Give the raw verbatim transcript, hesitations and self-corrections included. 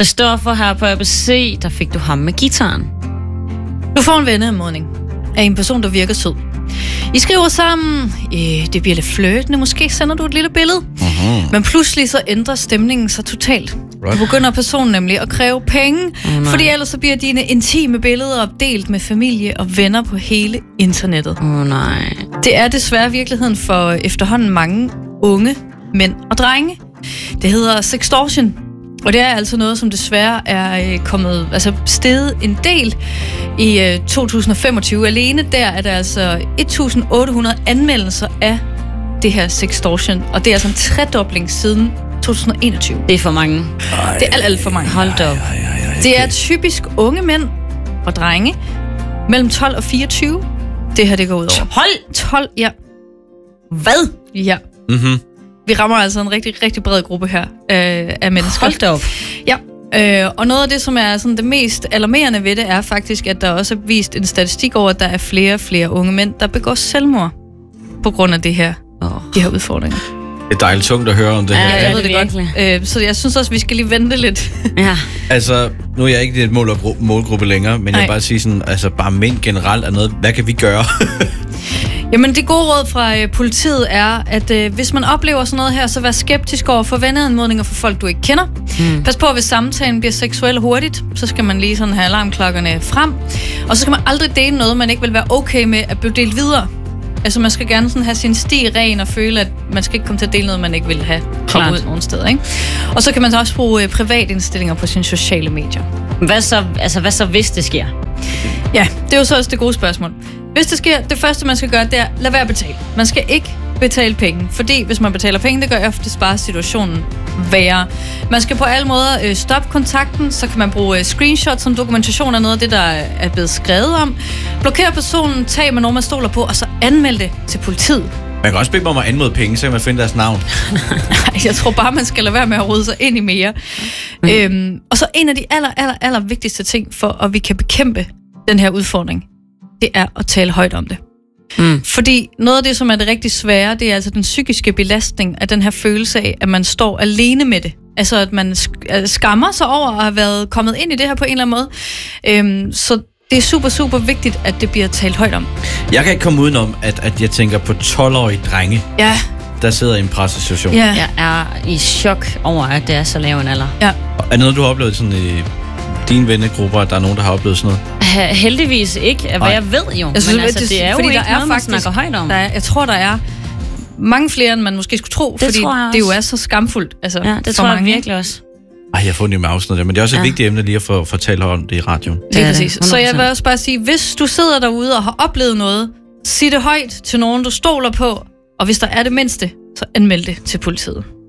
Christoffer her på A B C, der fik du ham med gitaren. Du får en venneanmodning af en person, der virker sød. I skriver sammen, øh, det bliver lidt flirtende, måske sender du et lille billede. Uh-huh. Men pludselig så ændrer stemningen sig totalt. Right. Du begynder personen nemlig at kræve penge, oh, fordi ellers så bliver dine intime billeder delt med familie og venner på hele internettet. Åh oh, nej. Det er desværre virkeligheden for efterhånden mange unge mænd og drenge. Det hedder sextortion. Og det er altså noget, som desværre er kommet, altså steget en del i øh, to tusind femogtyve. Alene der er der altså et tusind otte hundrede anmeldelser af det her sextortion. Og det er altså en tredobling siden to tusind enogtyve. Det er for mange. Ej, det er alt, alt for mange. Hold da op. Det er typisk unge mænd og drenge mellem tolv og fireogtyve. Det her, det går ud over. tolv? tolv, ja. Hvad? Ja. Mhm. Vi rammer altså en rigtig, rigtig bred gruppe her øh, af mennesker. Hold da op. Ja, øh, og noget af det, som er sådan det mest alarmerende ved det, er faktisk, at der også er vist en statistik over, at der er flere og flere unge mænd, der begår selvmord på grund af det her, oh. de her udfordringer. Det er dejligt tungt at høre om det ja, her. Ja, jeg ved det det godt. Øh, så jeg synes også, vi skal lige vente lidt. Ja. Altså, nu er jeg ikke et mål- målgruppe længere, men Nej. jeg vil bare sige sådan, altså bare mænd generelt er noget, hvad kan vi gøre? Jamen, det gode råd fra øh, politiet er, at øh, hvis man oplever sådan noget her, så vær skeptisk over for venneanmodninger for folk, du ikke kender. Mm. Pas på, hvis samtalen bliver seksuel hurtigt, så skal man lige sådan have alarmklokkerne frem. Og så skal man aldrig dele noget, man ikke vil være okay med at blive delt videre. Altså, man skal gerne sådan have sin sti ren og føle, at man skal ikke komme til at dele noget, man ikke vil have kommet ud nogen steder, ikke? Og så kan man så også bruge øh, privatindstillinger på sine sociale medier. Hvad så, altså, hvad så, hvis det sker? Ja, det er jo så også det gode spørgsmål. Hvis det sker, det første, man skal gøre, det er, lad være at betale. Man skal ikke betale penge, fordi hvis man betaler penge, det gør oftest bare situationen værre. Man skal på alle måder øh, stoppe kontakten, så kan man bruge øh, screenshots som dokumentation af noget af det, der er blevet skrevet om. Blokere personen, tag med nogen, man stoler på, og så anmeld det til politiet. Man kan også bede mig om at anmode penge, så kan man finde deres navn. Jeg tror bare, man skal lade være med at rode sig ind i mere. Mm. Øhm, og så en af de aller, aller, aller vigtigste ting for, at vi kan bekæmpe den her udfordring, det er at tale højt om det. Mm. Fordi noget af det, som er det rigtig svære, det er altså den psykiske belastning af den her følelse af, at man står alene med det. Altså, at man skammer sig over at have været kommet ind i det her på en eller anden måde. Øhm, så det er super, super vigtigt, at det bliver talt højt om. Jeg kan ikke komme udenom, at, at jeg tænker på tolv-årige drenge, ja. der sidder i en pressesituation. Ja. Jeg er i chok over, at det er så lav en alder. Ja. Er det noget, du har oplevet sådan i dine vennegrupper, at der er nogen, der har oplevet sådan noget? Heldigvis ikke, hvad Ej. jeg ved jo. Jeg synes, men altså, det er jo fordi ikke der er noget, faktisk, man snakker højt om. Der er, jeg tror, der er mange flere, end man måske skulle tro, det fordi det jo er så skamfuldt. Altså, ja, det tror jeg virkelig også. Ej, jeg får det med afsnit der, men det er også et ja. vigtigt emne lige at få fortælle om det i radioen. Det er præcis. Så jeg vil også bare sige, hvis du sidder derude og har oplevet noget, sig det højt til nogen, du stoler på, og hvis der er det mindste, så anmeld det til politiet.